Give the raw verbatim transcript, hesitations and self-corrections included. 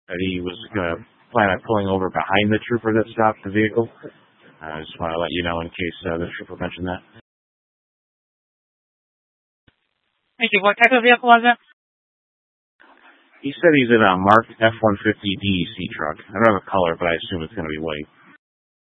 that he was going to plan on pulling over behind the trooper that stopped the vehicle. I just want to let you know in case uh, the trooper mentioned that. Thank you. What type of vehicle was it? He said he's in a marked F one fifty D E C truck. I don't have a color, but I assume it's going to be white.